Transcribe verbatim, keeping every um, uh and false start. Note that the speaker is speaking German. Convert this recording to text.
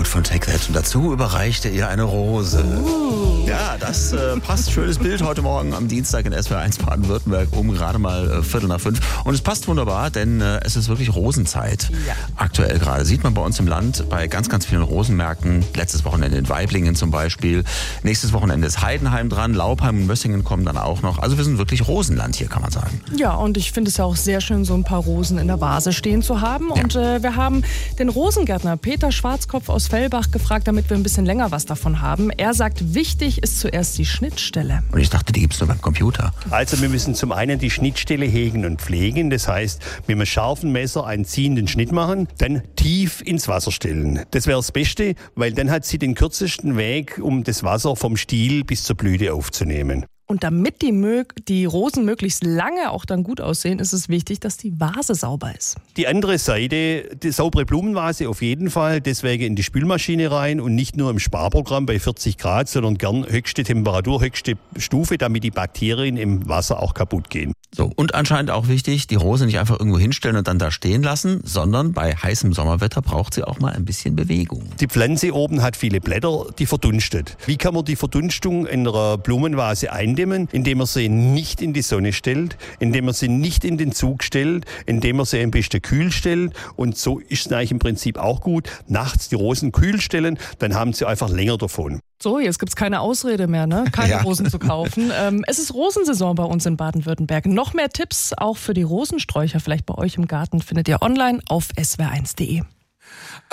von Take That. Und dazu überreichte ihr eine Rose. Uh. Ja, das äh, passt. Schönes Bild heute Morgen am Dienstag in S W R eins Baden-Württemberg um gerade mal äh, Viertel nach fünf. Und es passt wunderbar, denn äh, es ist wirklich Rosenzeit. Ja. Aktuell gerade. Sieht man bei uns im Land bei ganz, ganz vielen Rosenmärkten. Letztes Wochenende in Waiblingen zum Beispiel. Nächstes Wochenende ist Heidenheim dran. Laubheim und Mössingen kommen dann auch noch. Also wir sind wirklich Rosenland hier, kann man sagen. Ja, und ich finde es ja auch sehr schön, so ein paar Rosen in der Vase stehen zu haben. Ja. Und äh, wir haben den Rosengärtner Peter Schwarzkopf aus Fellbach gefragt, damit wir ein bisschen länger was davon haben. Er sagt, wichtig ist zuerst die Schnittstelle. Und ich dachte, die gibt es nur beim Computer. Also wir müssen zum einen die Schnittstelle hegen und pflegen. Das heißt, mit einem scharfen Messer einen ziehenden Schnitt machen, dann tief ins Wasser stellen. Das wäre das Beste, weil dann hat sie den kürzesten Weg, um das Wasser vom Stiel bis zur Blüte aufzunehmen. Und damit die, Mö- die Rosen möglichst lange auch dann gut aussehen, ist es wichtig, dass die Vase sauber ist. Die andere Seite, die saubere Blumenvase auf jeden Fall, deswegen in die Spülmaschine rein und nicht nur im Sparprogramm bei vierzig Grad, sondern gern höchste Temperatur, höchste Stufe, damit die Bakterien im Wasser auch kaputt gehen. So, und anscheinend auch wichtig, die Rose nicht einfach irgendwo hinstellen und dann da stehen lassen, sondern bei heißem Sommerwetter braucht sie auch mal ein bisschen Bewegung. Die Pflanze oben hat viele Blätter, die verdunstet. Wie kann man die Verdunstung in einer Blumenvase eindämmen? Indem man sie nicht in die Sonne stellt, indem man sie nicht in den Zug stellt, indem man sie ein bisschen kühl stellt. Und so ist es eigentlich im Prinzip auch gut. Nachts die Rosen kühl stellen, dann haben sie einfach länger davon. So, jetzt gibt's keine Ausrede mehr, ne? Keine ja. Rosen zu kaufen. Ähm, es ist Rosensaison bei uns in Baden-Württemberg. Noch mehr Tipps, auch für die Rosensträucher, vielleicht bei euch im Garten, findet ihr online auf s w r eins punkt de.